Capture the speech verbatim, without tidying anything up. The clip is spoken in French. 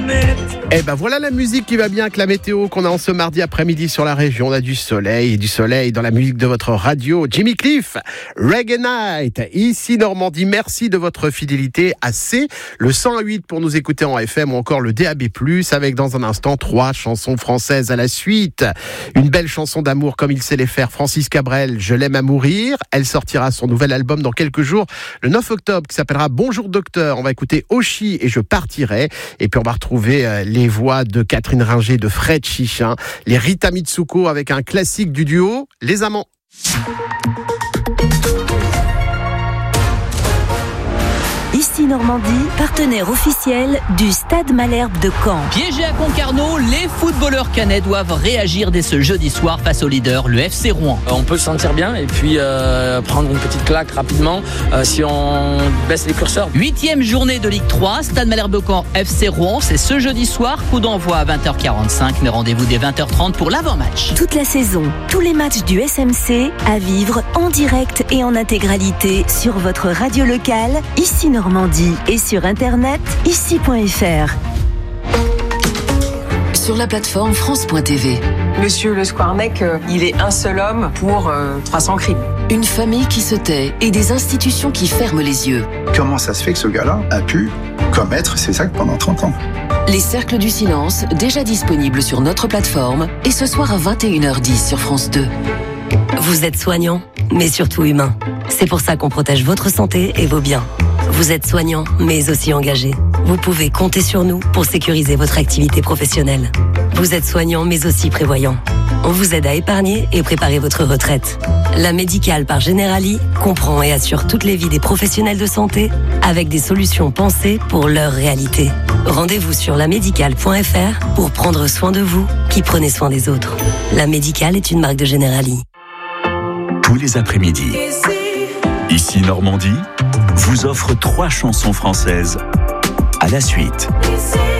planète. Eh ben voilà la musique qui va bien avec la météo qu'on a en ce mardi après-midi sur la région. On a du soleil et du soleil dans la musique de votre radio. Jimmy Cliff, Reggae Night, ici Normandie. Merci de votre fidélité à C, le cent huit pour nous écouter en F M ou encore le D A B plus, avec dans un instant trois chansons françaises à la suite. Une belle chanson d'amour comme il sait les faire, Francis Cabrel, Je l'aime à mourir. Elle sortira son nouvel album dans quelques jours, le neuf octobre, qui s'appellera Bonjour Docteur. On va écouter Oshi et Je partirai. Et puis on va retrouver euh, les voix de Catherine Ringer, de Fred Chichin, les Rita Mitsuko avec un classique du duo, Les Amants. Ici Normandie, partenaire officiel du Stade Malherbe de Caen. Piégés à Concarneau, les footballeurs caennais doivent réagir dès ce jeudi soir face au leader, le F C Rouen. On peut se sentir bien et puis euh, prendre une petite claque rapidement euh, si on baisse les curseurs. Huitième journée de Ligue trois, Stade Malherbe de Caen, F C Rouen, c'est ce jeudi soir, coup d'envoi à vingt heures quarante-cinq, mais rendez-vous dès vingt heures trente pour l'avant-match. Toute la saison, tous les matchs du S M C à vivre en direct et en intégralité sur votre radio locale, Ici Normandie, et sur internet, ici point f r. Sur la plateforme France point T V. Monsieur Le Squarnec, euh, il est un seul homme pour euh, trois cents crimes. Une famille qui se tait et des institutions qui ferment les yeux. Comment ça se fait que ce gars-là a pu commettre ces actes pendant trente ans ? Les Cercles du Silence, déjà disponibles sur notre plateforme, et ce soir à vingt et une heures dix sur France deux. Vous êtes soignant, mais surtout humain. C'est pour ça qu'on protège votre santé et vos biens. Vous êtes soignant, mais aussi engagé. Vous pouvez compter sur nous pour sécuriser votre activité professionnelle. Vous êtes soignant, mais aussi prévoyant. On vous aide à épargner et préparer votre retraite. La Médicale par Generali comprend et assure toutes les vies des professionnels de santé avec des solutions pensées pour leur réalité. Rendez-vous sur la médicale point f r pour prendre soin de vous qui prenez soin des autres. La Médicale est une marque de Generali. Tous les après-midi, Ici Normandie vous offre trois chansons françaises à la suite.